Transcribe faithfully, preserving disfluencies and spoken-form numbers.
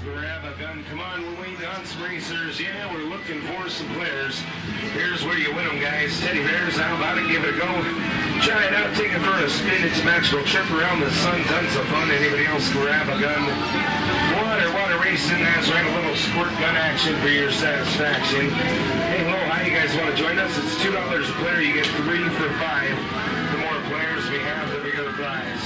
grab a gun. Come on, we're waiting on some racers. Yeah, we're looking for some players. Here's where you win them, guys. Teddy bears, how about it? Give it a go. Try it out, take it for a spin. It's a magical trip around the sun. Tons of fun. Anybody else grab a gun? Water, water racing. That's right, a little squirt gun action for your satisfaction. Hey, hello, how you guys want to join us? It's two dollars a player. You get three for five. The more players we have, the bigger the prize.